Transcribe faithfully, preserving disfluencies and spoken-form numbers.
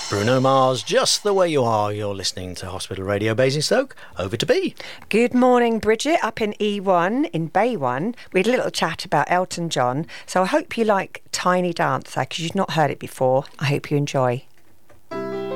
Bruno Mars, Just the Way You Are. You're listening to Hospital Radio Basingstoke. Over to B. Good morning, Bridget, up in E one, in Bay one. We had a little chat about Elton John, so I hope you like Tiny Dancer, because you've not heard it before. I hope you enjoy.